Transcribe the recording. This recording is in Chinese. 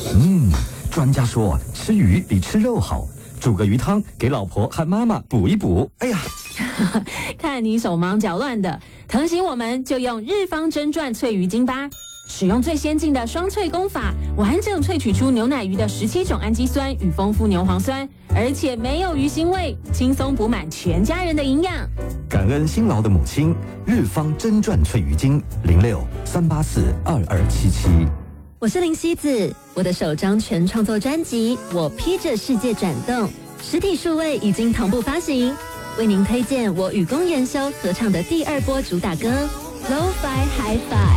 专家说吃鱼比吃肉好，煮个鱼汤给老婆和妈妈补一补。哎呀， 看你手忙脚乱的，疼惜我们就用日方真传萃鱼精吧。使用最先进的双萃工法，完整萃取出牛奶鱼的17种氨基酸与丰富牛磺酸，而且没有鱼腥味，轻松补满全家人的营养。 感恩辛劳的母亲，日方真传萃鱼精06-384-2277。 我是林希子，我的首张全创作专辑《我披着世界转动》实体数位已经同步发行，为您推荐我与公研修合唱的第2波主打歌《Lo-Fi Hi-Fi》。